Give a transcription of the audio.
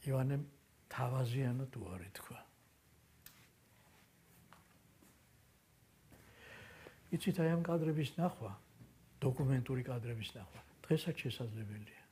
ივანემ თავაზიანად უარი თქვა. იცით, აი ამ კადრების ნახვა, დოკუმენტური კადრების ნახვა დღესაც შესაძლებელია.